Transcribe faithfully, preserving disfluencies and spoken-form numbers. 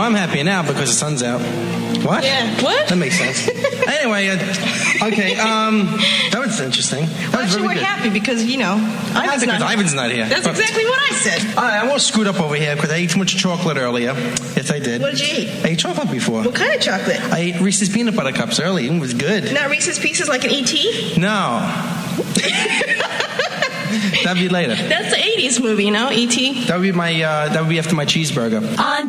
I'm happier now because the sun's out. What? Yeah. What? That makes sense. Anyway, uh, okay, um, that was interesting. That Well, was actually, really we're good. happy because, you know, Ivan's because not Ivan's not here. That's But- exactly what I said. All right, I'm all screwed up over here because I ate too much chocolate earlier. Yes, I did. What did you eat? I ate chocolate before. What kind of chocolate? I ate Reese's Peanut Butter Cups earlier. It was good. Not Reese's Pieces like an E T? No. That'd be later. That's the eighties movie, you know, E T? That would be my. Uh, that would be after my cheeseburger. On